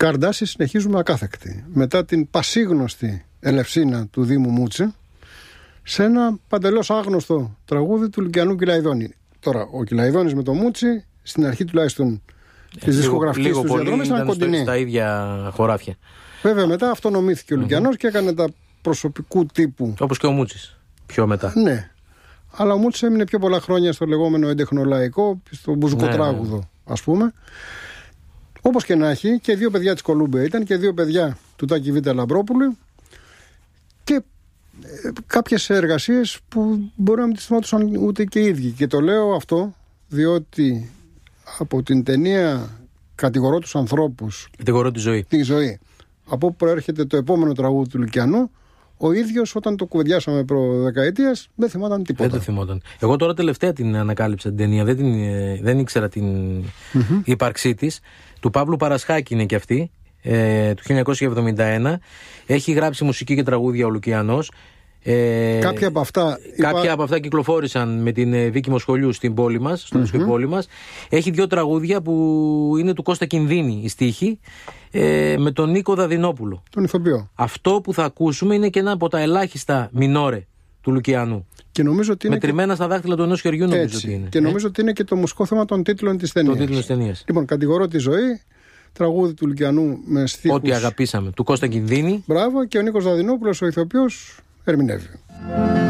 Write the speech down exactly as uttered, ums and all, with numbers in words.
Καρντάση συνεχίζουμε ακάθεκτη. Μετά την πασίγνωστη Ελευσίνα του Δήμου Μούτση, σε ένα παντελώς άγνωστο τραγούδι του Λουκιανού Κυλαϊδόνη. Τώρα, ο Κυλαϊδόνης με το Μούτση, στην αρχή τουλάχιστον της δισκογραφικής του διαδρομής, ήταν κοντινή. Στα ίδια χωράφια. Βέβαια, μετά αυτονομήθηκε ο Λουκιανός mm-hmm. και έκανε τα προσωπικού τύπου. Όπως και ο Μούτσης, πιο μετά. Ναι. Αλλά ο Μούτσης έμεινε πιο πολλά χρόνια στο λεγόμενο εντεχνολαϊκό, στο μπουζουκοτράγουδο, ναι, ναι. ας πούμε. Όπως και να έχει, και δύο παιδιά της Κολούμπια ήταν και δύο παιδιά του Τάκη Β' Λαμπρόπουλου και ε, κάποιες εργασίες που μπορεί να μην τις θυμόντουσαν ούτε και οι ίδιοι. Και το λέω αυτό διότι από την ταινία «Κατηγορώ τους ανθρώπους», «Κατηγορώ τη ζωή», τη ζωή, από όπου προέρχεται το επόμενο τραγούδι του Λουκιανού, ο ίδιος όταν το κουβεντιάσαμε προ δεκαετίας δεν θυμόταν τίποτα. Δεν το θυμόταν. Εγώ τώρα τελευταία την ανακάλυψα την ταινία, δεν, την, δεν ήξερα την mm-hmm. ύπαρξή της. Του Παύλου Παρασχάκη είναι και αυτή, ε, του χίλια εννιακόσια εβδομήντα ένα. Έχει γράψει μουσική και τραγούδια ο Λουκιανός. Ε, κάποια, από αυτά, κάποια είπα... από αυτά κυκλοφόρησαν με την Βίκη Μοσχολιού στην πόλη μας, στο mm-hmm. στην πόλη μας. Έχει δύο τραγούδια που είναι του Κώστα Κινδύνη η στίχη, ε, με τον Νίκο Δαδυνόπουλο, τον ηθοποιό. Αυτό που θα ακούσουμε είναι και ένα από τα ελάχιστα μινόρε του Λουκιανού. Και νομίζω ότι είναι μετρημένα και... στα δάχτυλα του ενός χεριού, νομίζω έτσι, ότι είναι. Και νομίζω ε? ότι είναι και το μουσικό θέμα των τίτλων της ταινίας. Τον τίτλο της ταινίας. Λοιπόν, «Κατηγορώ τη ζωή», τραγούδι του Λουκιανού με στίχους. Ό,τι αγαπήσαμε, του Κώστα Κινδύνη. Μπράβο, και ο Νίκος Δαδυνόπουλος, ο ηθοποιός, ερμηνεύει.